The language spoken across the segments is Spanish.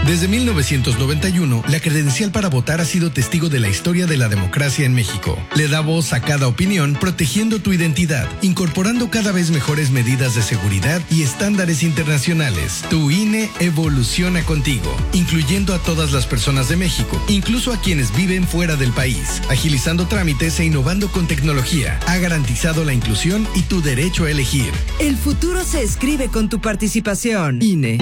Desde 1991, la credencial para votar ha sido testigo de la historia de la democracia en México. Le da voz a cada opinión, protegiendo tu identidad, incorporando cada vez mejores medidas de seguridad y estándares internacionales. Tu INE evoluciona contigo, incluyendo a todas las personas de México, incluso a quienes viven fuera del país, agilizando trámites e innovando con tecnología. Ha garantizado la inclusión y tu derecho a elegir. El futuro se escribe con tu participación. INE.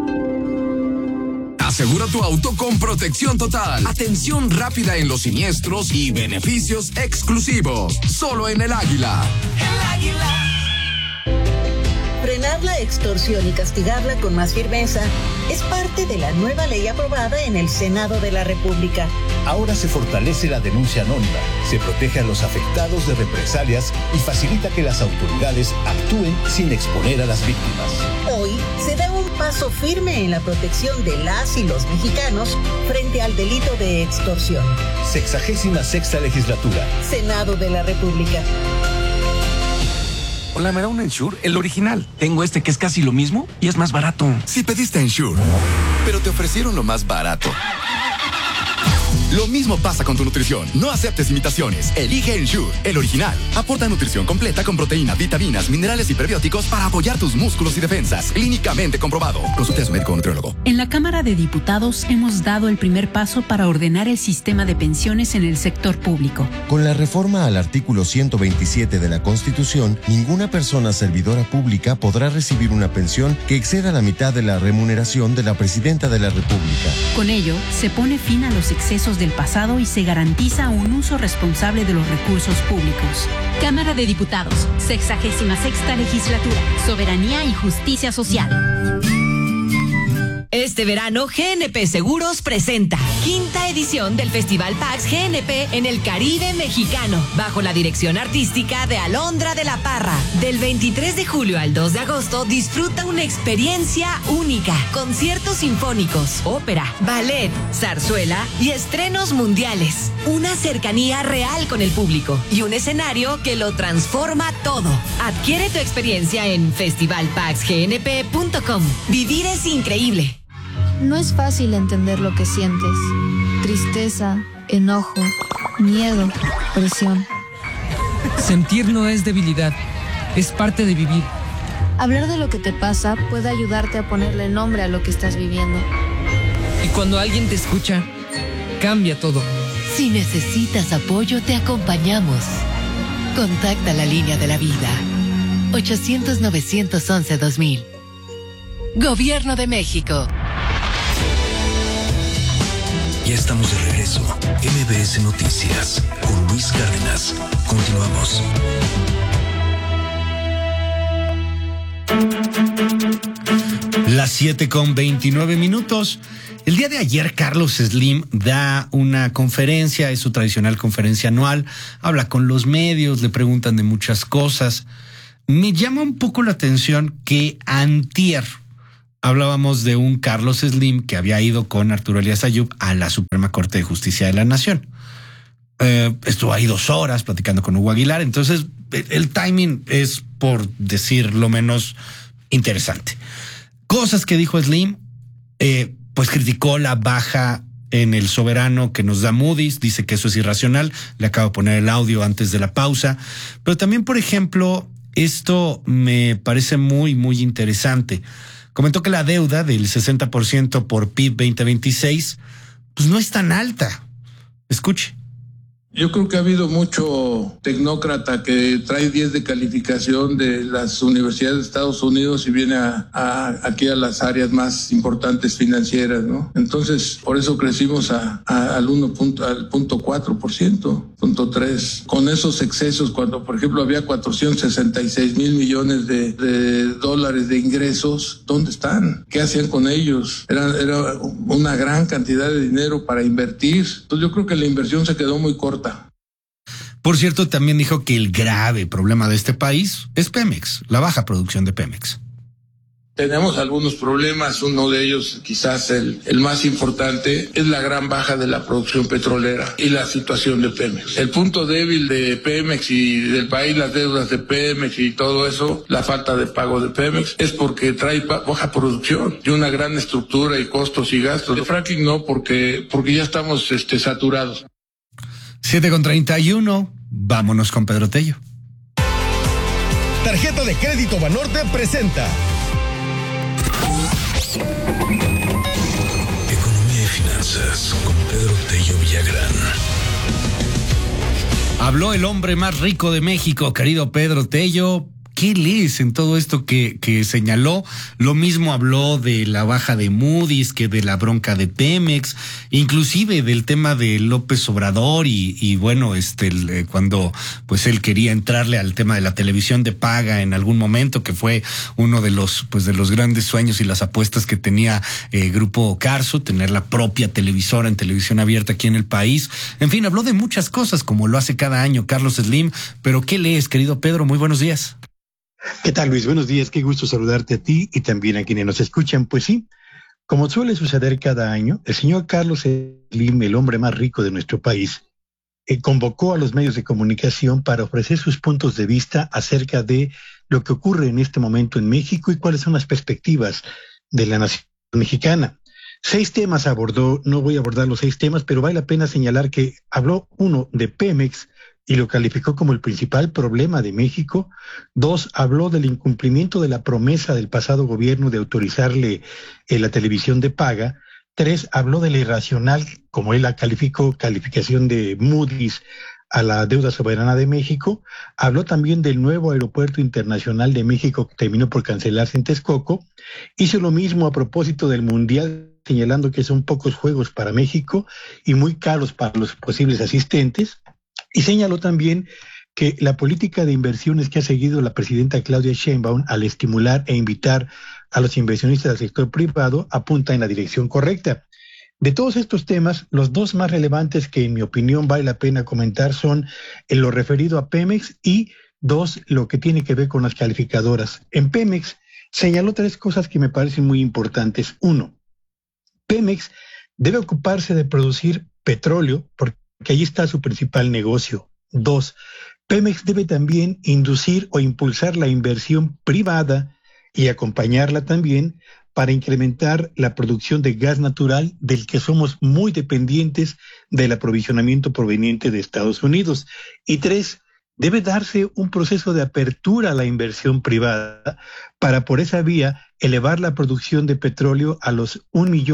Asegura tu auto con protección total, atención rápida en los siniestros y beneficios exclusivos. Solo en El Águila. El Águila. Frenar la extorsión y castigarla con más firmeza es parte de la nueva ley aprobada en el Senado de la República. Ahora se fortalece la denuncia anónima, se protege a los afectados de represalias y facilita que las autoridades actúen sin exponer a las víctimas. Hoy se da un paso firme en la protección de las y los mexicanos frente al delito de extorsión. 66ª Legislatura. Senado de la República. Hola, ¿me da un Ensure? El original. Tengo este que es casi lo mismo y es más barato. Si pediste Ensure, pero te ofrecieron lo más barato. Lo mismo pasa con tu nutrición. No aceptes imitaciones. Elige Ensure, el original. Aporta nutrición completa con proteína, vitaminas, minerales y prebióticos para apoyar tus músculos y defensas. Clínicamente comprobado. Consulte a su médico o nutriólogo. En la Cámara de Diputados hemos dado el primer paso para ordenar el sistema de pensiones en el sector público. Con la reforma al artículo 127 de la Constitución, ninguna persona servidora pública podrá recibir una pensión que exceda la mitad de la remuneración de la Presidenta de la República. Con ello, se pone fin a los excesos del pasado y se garantiza un uso responsable de los recursos públicos. Cámara de Diputados, 66ª Legislatura, Soberanía y Justicia Social. Este verano, GNP Seguros presenta quinta edición del Festival PAX GNP en el Caribe mexicano, bajo la dirección artística de Alondra de la Parra. Del 23 de julio al 2 de agosto, disfruta una experiencia única. Conciertos sinfónicos, ópera, ballet, zarzuela y estrenos mundiales. Una cercanía real con el público y un escenario que lo transforma todo. Adquiere tu experiencia en festivalpaxgnp.com. Vivir es increíble. No es fácil entender lo que sientes. Tristeza, enojo, miedo, presión. Sentir no es debilidad, es parte de vivir. Hablar de lo que te pasa puede ayudarte a ponerle nombre a lo que estás viviendo. Y cuando alguien te escucha, cambia todo. Si necesitas apoyo, te acompañamos. Contacta la línea de la vida. 800-911-2000. Gobierno de México. Ya estamos de regreso. MBS Noticias con Luis Cárdenas. Continuamos. Las 7:29. El día de ayer, Carlos Slim da una conferencia, es su tradicional conferencia anual. Habla con los medios, le preguntan de muchas cosas. Me llama un poco la atención que antier hablábamos de un Carlos Slim que había ido con Arturo Elías Ayub a la Suprema Corte de Justicia de la Nación. Estuvo ahí 2 horas platicando con Hugo Aguilar, entonces el timing es, por decir lo menos, interesante. Cosas que dijo Slim, pues criticó la baja en el soberano que nos da Moody's, dice que eso es irracional, le acabo de poner el audio antes de la pausa, pero también, por ejemplo, esto me parece muy, muy interesante. Comentó que la deuda del 60% por PIB 2026, pues no es tan alta. Escuche. Yo creo que ha habido mucho tecnócrata que trae 10 de calificación de las universidades de Estados Unidos y viene aquí a las áreas más importantes financieras, ¿no? Entonces, por eso crecimos al 0.4%, 0.3%. Con esos excesos, cuando, por ejemplo, había 466 mil millones de dólares de ingresos, ¿dónde están? ¿Qué hacían con ellos? Era una gran cantidad de dinero para invertir. Entonces, yo creo que la inversión se quedó muy corta. Por cierto, también dijo que el grave problema de este país es Pemex, la baja producción de Pemex. Tenemos algunos problemas, uno de ellos, quizás el más importante, es la gran baja de la producción petrolera y la situación de Pemex. El punto débil de Pemex y del país, las deudas de Pemex y todo eso, la falta de pago de Pemex, es porque trae baja producción y una gran estructura y costos y gastos. De fracking no, porque ya estamos saturados. 7:31, vámonos con Pedro Tello. Tarjeta de Crédito Banorte presenta Economía y finanzas con Pedro Tello Villagrán. Habló el hombre más rico de México, querido Pedro Tello. ¿Qué lees en todo esto que señaló? Lo mismo habló de la baja de Moody's, que de la bronca de Pemex, inclusive del tema de López Obrador y bueno, cuando pues él quería entrarle al tema de la televisión de paga en algún momento, que fue uno de los grandes sueños y las apuestas que tenía Grupo Carso, tener la propia televisora en televisión abierta aquí en el país. En fin, habló de muchas cosas, como lo hace cada año Carlos Slim. Pero ¿qué lees, querido Pedro? Muy buenos días. ¿Qué tal, Luis? Buenos días, qué gusto saludarte a ti y también a quienes nos escuchan. Pues sí, como suele suceder cada año, el señor Carlos Slim, el hombre más rico de nuestro país, convocó a los medios de comunicación para ofrecer sus puntos de vista acerca de lo que ocurre en este momento en México y cuáles son las perspectivas de la nación mexicana. 6 temas abordó, no voy a abordar los 6 temas, pero vale la pena señalar que habló, 1, de Pemex, y lo calificó como el principal problema de México. 2, habló del incumplimiento de la promesa del pasado gobierno de autorizarle la televisión de paga. 3, habló de la irracional, como él la calificó, calificación de Moody's a la deuda soberana de México. Habló también del nuevo aeropuerto internacional de México que terminó por cancelarse en Texcoco. Hizo lo mismo a propósito del Mundial, señalando que son pocos juegos para México y muy caros para los posibles asistentes. Y señaló también que la política de inversiones que ha seguido la presidenta Claudia Sheinbaum al estimular e invitar a los inversionistas del sector privado apunta en la dirección correcta. De todos estos temas, los 2 más relevantes que en mi opinión vale la pena comentar son en lo referido a Pemex y 2, lo que tiene que ver con las calificadoras. En Pemex señaló 3 cosas que me parecen muy importantes. 1, Pemex debe ocuparse de producir petróleo porque ahí está su principal negocio. 2, Pemex debe también inducir o impulsar la inversión privada y acompañarla también para incrementar la producción de gas natural del que somos muy dependientes del aprovisionamiento proveniente de Estados Unidos. Y 3, debe darse un proceso de apertura a la inversión privada para por esa vía elevar la producción de petróleo a los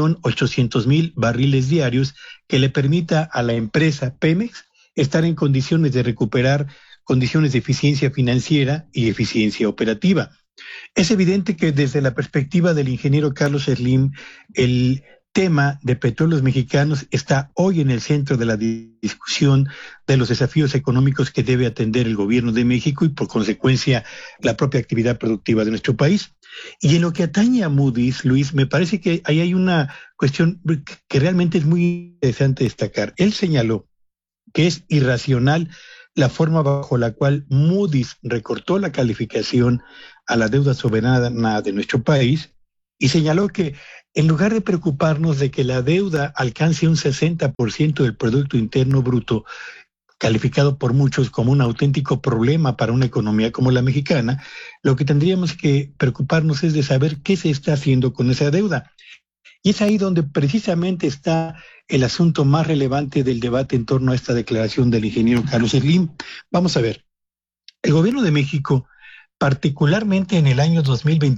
1.800.000 barriles diarios que le permita a la empresa Pemex estar en condiciones de recuperar condiciones de eficiencia financiera y eficiencia operativa. Es evidente que desde la perspectiva del ingeniero Carlos Slim, el tema de petróleos mexicanos está hoy en el centro de la discusión de los desafíos económicos que debe atender el gobierno de México y por consecuencia la propia actividad productiva de nuestro país. Y en lo que atañe a Moody's, Luis, me parece que ahí hay una cuestión que realmente es muy interesante destacar. Él señaló que es irracional la forma bajo la cual Moody's recortó la calificación a la deuda soberana de nuestro país y señaló que en lugar de preocuparnos de que la deuda alcance un 60% del Producto Interno Bruto, calificado por muchos como un auténtico problema para una economía como la mexicana, lo que tendríamos que preocuparnos es de saber qué se está haciendo con esa deuda. Y es ahí donde precisamente está el asunto más relevante del debate en torno a esta declaración del ingeniero Carlos Slim. Vamos a ver, el gobierno de México, particularmente en el año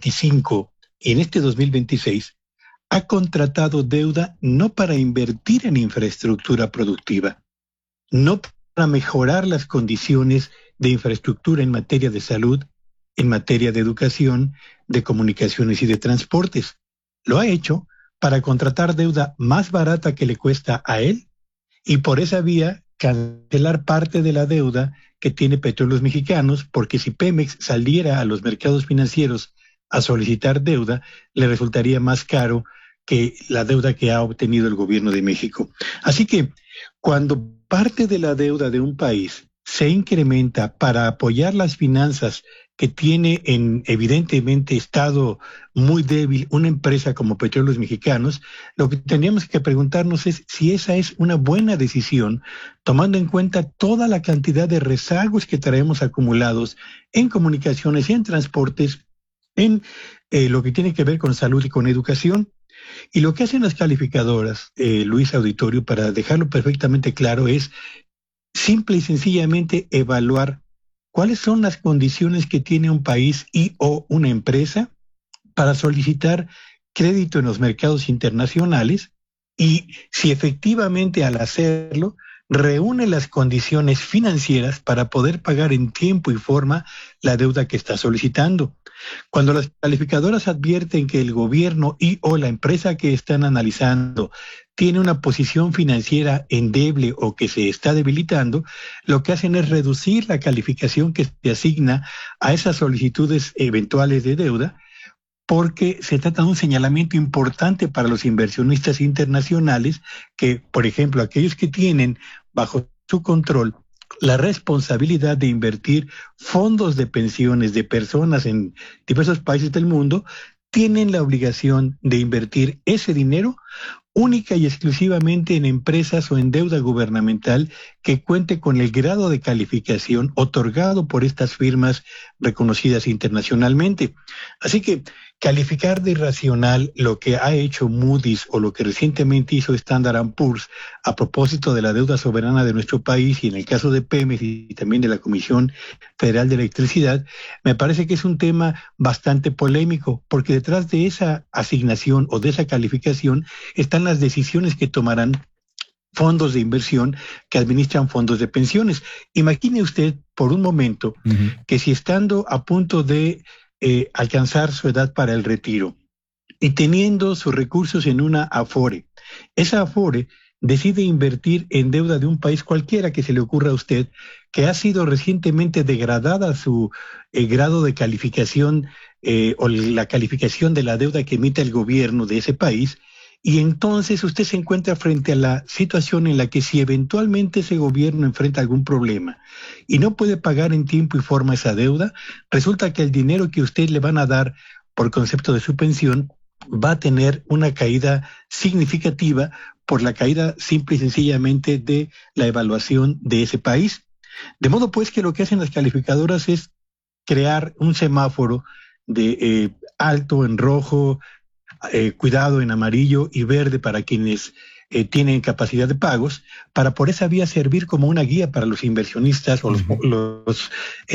2025 y en este 2026, ha contratado deuda no para invertir en infraestructura productiva, no para mejorar las condiciones de infraestructura en materia de salud, en materia de educación, de comunicaciones y de transportes. Lo ha hecho para contratar deuda más barata que le cuesta a él y por esa vía cancelar parte de la deuda que tiene Petróleos Mexicanos, porque si Pemex saliera a los mercados financieros a solicitar deuda, le resultaría más caro que la deuda que ha obtenido el gobierno de México. Así que cuando parte de la deuda de un país se incrementa para apoyar las finanzas que tiene en evidentemente estado muy débil una empresa como Petróleos Mexicanos, lo que tendríamos que preguntarnos es si esa es una buena decisión, tomando en cuenta toda la cantidad de rezagos que traemos acumulados en comunicaciones, en transportes, en lo que tiene que ver con salud y con educación. Y lo que hacen las calificadoras, Luis Auditorio, para dejarlo perfectamente claro, es simple y sencillamente evaluar cuáles son las condiciones que tiene un país y o una empresa para solicitar crédito en los mercados internacionales y si efectivamente al hacerlo reúne las condiciones financieras para poder pagar en tiempo y forma la deuda que está solicitando. Cuando las calificadoras advierten que el gobierno y o la empresa que están analizando tiene una posición financiera endeble o que se está debilitando, lo que hacen es reducir la calificación que se asigna a esas solicitudes eventuales de deuda, porque se trata de un señalamiento importante para los inversionistas internacionales que, por ejemplo, aquellos que tienen bajo su control la responsabilidad de invertir fondos de pensiones de personas en diversos países del mundo, tienen la obligación de invertir ese dinero única y exclusivamente en empresas o en deuda gubernamental que cuente con el grado de calificación otorgado por estas firmas reconocidas internacionalmente. Así que calificar de irracional lo que ha hecho Moody's o lo que recientemente hizo Standard & Poor's a propósito de la deuda soberana de nuestro país y en el caso de Pemex y también de la Comisión Federal de Electricidad, me parece que es un tema bastante polémico, porque detrás de esa asignación o de esa calificación están las decisiones que tomarán fondos de inversión que administran fondos de pensiones. Imagine usted por un momento que si estando a punto de alcanzar su edad para el retiro y teniendo sus recursos en una Afore, esa Afore decide invertir en deuda de un país cualquiera que se le ocurra a usted, que ha sido recientemente degradada su grado de calificación o la calificación de la deuda que emite el gobierno de ese país, y entonces usted se encuentra frente a la situación en la que si eventualmente ese gobierno enfrenta algún problema y no puede pagar en tiempo y forma esa deuda, resulta que el dinero que usted le van a dar por concepto de su pensión va a tener una caída significativa por la caída simple y sencillamente de la evaluación de ese país. De modo pues que lo que hacen las calificadoras es crear un semáforo de alto en rojo, cuidado en amarillo y verde para quienes tienen capacidad de pagos, para por esa vía servir como una guía para los inversionistas o los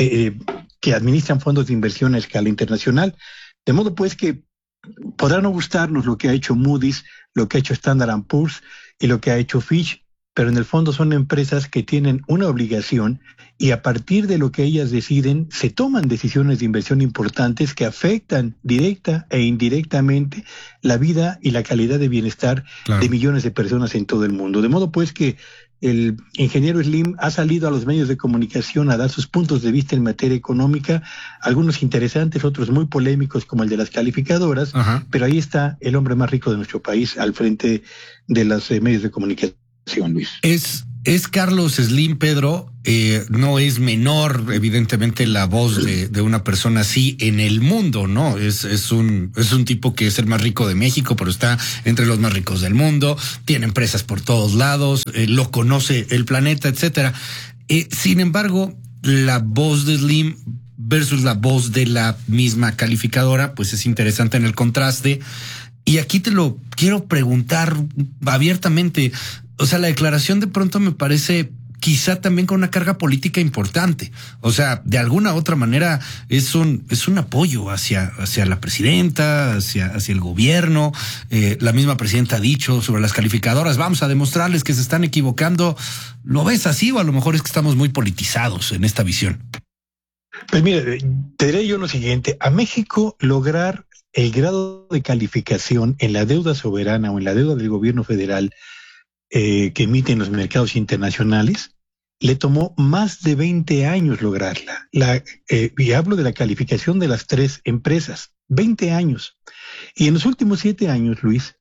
que administran fondos de inversión a escala internacional. De modo pues que podrá no gustarnos lo que ha hecho Moody's, lo que ha hecho Standard & Poor's y lo que ha hecho Fitch, pero en el fondo son empresas que tienen una obligación y a partir de lo que ellas deciden se toman decisiones de inversión importantes que afectan directa e indirectamente la vida y la calidad de bienestar de millones de personas en todo el mundo. De modo pues que el ingeniero Slim ha salido a los medios de comunicación a dar sus puntos de vista en materia económica, algunos interesantes, otros muy polémicos como el de las calificadoras, pero ahí está el hombre más rico de nuestro país al frente de los medios de comunicación. Luis. Es Carlos Slim, Pedro, no es menor, evidentemente, la voz de una persona así en el mundo, ¿no? Es un tipo que es el más rico de México, pero está entre los más ricos del mundo, tiene empresas por todos lados, lo conoce el planeta, etcétera. Sin embargo, la voz de Slim versus la voz de la misma calificadora, pues es interesante en el contraste. Y aquí te lo quiero preguntar abiertamente. O sea, la declaración de pronto me parece quizá también con una carga política importante. O sea, de alguna u otra manera es un apoyo hacia la presidenta, hacia el gobierno. La misma presidenta ha dicho sobre las calificadoras, vamos a demostrarles que se están equivocando. ¿Lo ves así o a lo mejor es que estamos muy politizados en esta visión? Pues mira, te diré yo lo siguiente. A México lograr el grado de calificación en la deuda soberana o en la deuda del gobierno federal que emiten los mercados internacionales, le tomó más de 20 años lograrla. Y hablo de la calificación de las tres empresas, 20 años. Y en los últimos 7 años, Luis,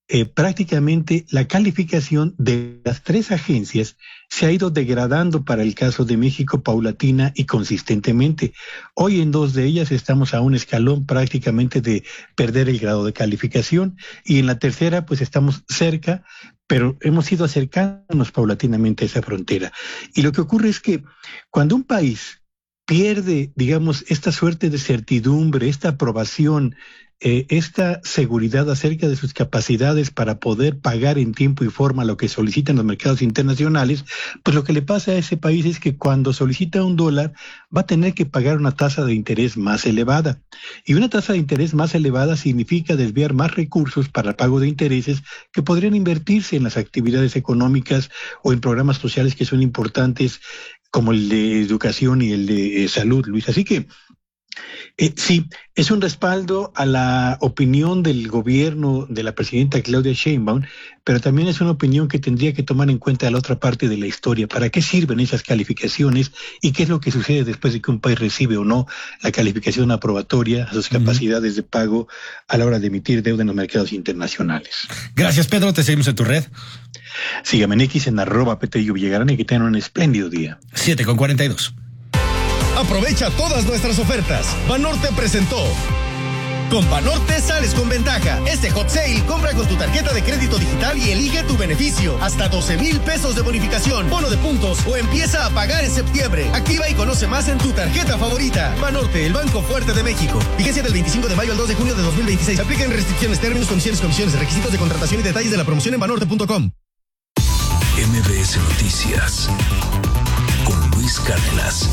prácticamente la calificación de las 3 agencias se ha ido degradando para el caso de México paulatina y consistentemente. Hoy en 2 de ellas estamos a un escalón prácticamente de perder el grado de calificación, y en la tercera pues estamos cerca, pero hemos ido acercándonos paulatinamente a esa frontera. Y lo que ocurre es que cuando un país pierde, digamos, esta suerte de certidumbre, esta aprobación, esta seguridad acerca de sus capacidades para poder pagar en tiempo y forma lo que solicitan los mercados internacionales, pues lo que le pasa a ese país es que cuando solicita $1 va a tener que pagar una tasa de interés más elevada. Y una tasa de interés más elevada significa desviar más recursos para el pago de intereses que podrían invertirse en las actividades económicas o en programas sociales que son importantes, como el de educación y el de salud, Luis. Así que sí, es un respaldo a la opinión del gobierno de la presidenta Claudia Sheinbaum, pero también es una opinión que tendría que tomar en cuenta la otra parte de la historia. ¿Para qué sirven esas calificaciones y qué es lo que sucede después de que un país recibe o no la calificación aprobatoria a sus capacidades de pago a la hora de emitir deuda en los mercados internacionales? Gracias, Pedro. Te seguimos en tu red. Sígame en X en @Petrillo Villagrán y que tengan un espléndido día. 7:42. Aprovecha todas nuestras ofertas. Banorte presentó. Con Banorte sales con ventaja. Este hot sale, compra con tu tarjeta de crédito digital y elige tu beneficio. Hasta 12,000 pesos de bonificación, bono de puntos o empieza a pagar en septiembre. Activa y conoce más en tu tarjeta favorita. Banorte, el banco fuerte de México. Vigencia del 25 de mayo al 2 de junio de 2026. Aplican restricciones, términos, condiciones, requisitos de contratación y detalles de la promoción en banorte.com. MBS Noticias con Luis Cárdenas.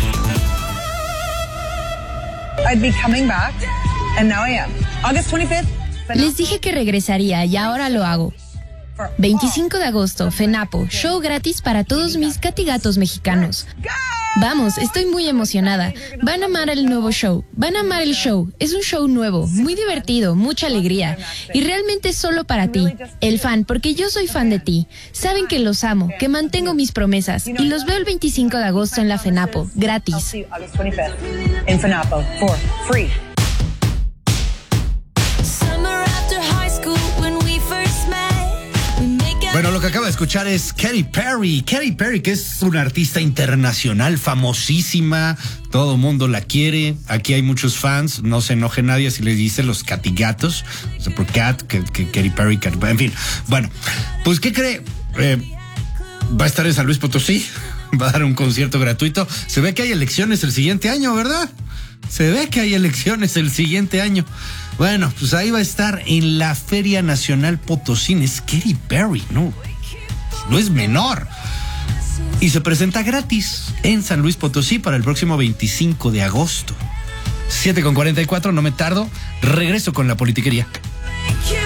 I'd be coming back, and now I am. August 25th. Les dije que regresaría y ahora lo hago. 25 de agosto, FENAPO, show gratis para todos mis catigatos mexicanos. Vamos, estoy muy emocionada. Van a amar el nuevo show. Van a amar el show. Es un show nuevo, muy divertido, mucha alegría. Y realmente es solo para ti, el fan, porque yo soy fan de ti. Saben que los amo, que mantengo mis promesas. Y los veo el 25 de agosto en la FENAPO, gratis. En FENAPO, for free. Bueno, lo que acaba de escuchar es Katy Perry. Katy Perry, que es una artista internacional famosísima. Todo mundo la quiere. Aquí hay muchos fans. No se enoje nadie si les dice los catigatos. O sea, por Cat, que Katy Perry, en fin. Bueno, pues, ¿qué cree? Va a estar en San Luis Potosí. Va a dar un concierto gratuito. Se ve que hay elecciones el siguiente año, ¿verdad? Se ve que hay elecciones el siguiente año. Bueno, pues ahí va a estar en la Feria Nacional Potosina. Es Katy Perry, no es menor. Y se presenta gratis en San Luis Potosí para el próximo 25 de agosto. 7:44, no me tardo. Regreso con la politiquería.